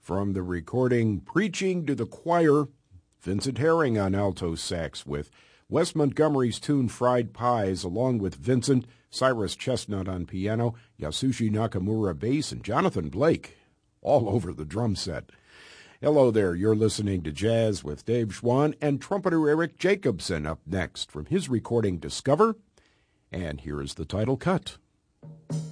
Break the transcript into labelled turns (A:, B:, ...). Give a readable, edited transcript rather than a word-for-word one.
A: From the recording Preaching to the Choir, Vincent Herring on alto sax with Wes Montgomery's tune Fried Pies, along with Vincent, Cyrus Chestnut on piano, Yasushi Nakamura bass, and Jonathan Blake all over the drum set. Hello there, you're listening to Jazz with Dave Schwann and trumpeter Eric Jacobson up next from his recording Discover, and here is the title cut.